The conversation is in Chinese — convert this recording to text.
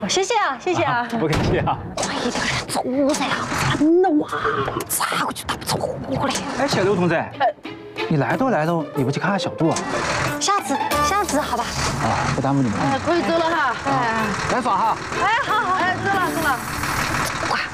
谢谢啊，谢谢啊。 不客气啊。 快点走噻，好烦呐哇！咋个就打不走我嘞？ 哎，小刘同志，你来都来了，你不去看下小杜啊？ 下次好吧。 啊，不耽误你们。 可以走了哈。 来耍哈。 哎，好好， 哎，走了。